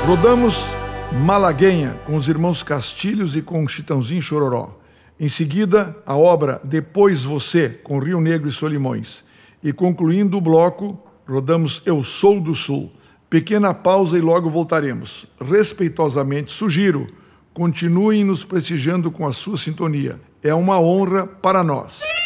Rodamos Malaguenha com os irmãos Castilhos e com Chitãozinho Chororó. Em seguida, a obra Depois Você, com Rio Negro e Solimões. E concluindo o bloco, rodamos Eu Sou do Sul. Pequena pausa e logo voltaremos. Respeitosamente sugiro, continuem nos prestigiando com a sua sintonia. É uma honra para nós.